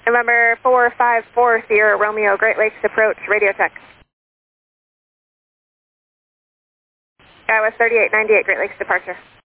November 454 Sierra Romeo, Great Lakes approach, radio check. Skywest 3898, Great Lakes departure.